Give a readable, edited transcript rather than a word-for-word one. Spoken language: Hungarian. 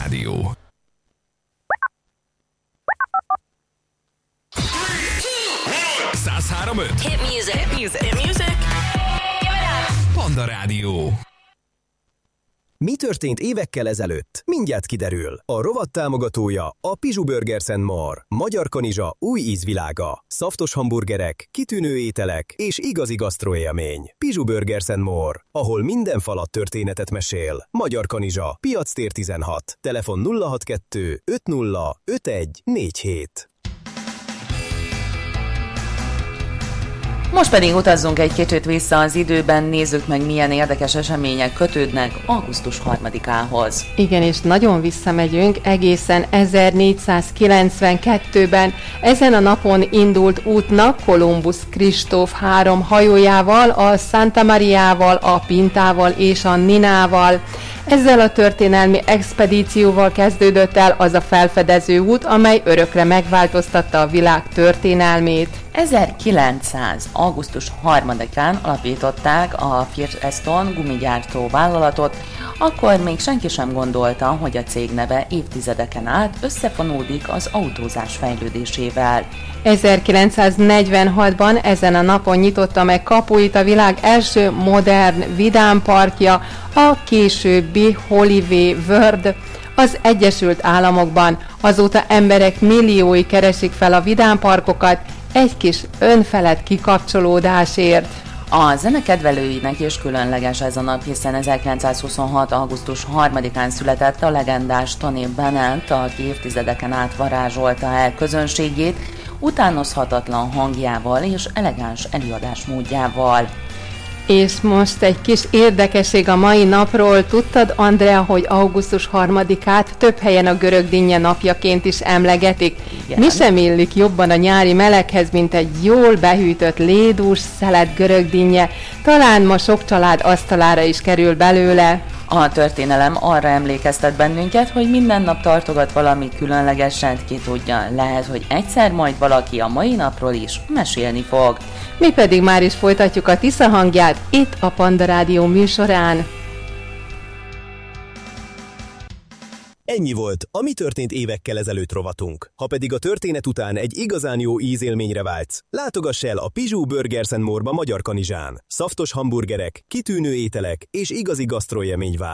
Rádió. Hit music. Panda Rádió. Mi történt évekkel ezelőtt? Mindjárt kiderül. A rovat támogatója a Pizsu Burgers & More. Magyar kanizsa új ízvilága. Szaftos hamburgerek, kitűnő ételek és igazi gasztroélmény. Pizsu Burgers & More, ahol minden falat történetet mesél. Magyar kanizsa, Piactér 16. Telefon 062 50 51 47. Most pedig utazzunk egy kicsit vissza az időben, nézzük meg, milyen érdekes események kötődnek augusztus 3-ához. Igen, és nagyon visszamegyünk, egészen 1492-ben. Ezen a napon indult útnak Kolumbusz Kristóf 3 hajójával, a Santa Mariával, a Pintával és a Ninával. Ezzel a történelmi expedícióval kezdődött el az a felfedező út, amely örökre megváltoztatta a világ történelmét. 1900. augusztus 3-án alapították a Firestone gumigyártó vállalatot, akkor még senki sem gondolta, hogy a cég neve évtizedeken át összefonódik az autózás fejlődésével. 1946-ban ezen a napon nyitotta meg kapuit a világ első modern vidámparkja, a későbbi Holiday World az Egyesült Államokban. Azóta emberek milliói keresik fel a vidámparkokat egy kis önfelett kikapcsolódásért. A zene kedvelőinek is különleges ez a nap, hiszen 1926. augusztus 3-án született a legendás Tony Bennett, aki évtizedeken át varázsolta el közönségét, utánozhatatlan hangjával és elegáns előadásmódjával. És most egy kis érdekesség a mai napról. Tudtad, Andrea, hogy augusztus 3-át több helyen a görög dinnye napjaként is emlegetik? Igen. Mi sem illik jobban a nyári meleghez, mint egy jól behűtött, lédús, szelet görög dinnye. Talán ma sok család asztalára is kerül belőle. A történelem arra emlékeztet bennünket, hogy minden nap tartogat valami különlegeset, ki tudja, lehet, hogy egyszer majd valaki a mai napról is mesélni fog. Mi pedig már is folytatjuk a Tisza hangját itt a Panda Rádió műsorán. Ennyi volt a Mi történt évekkel ezelőtt rovatunk. Ha pedig a történet után egy igazán jó ízélményre vágysz, látogass el a Pizsu Burgers & More-ba Magyar kanizsán. Szaftos hamburgerek, kitűnő ételek és igazi gasztroélmény vár.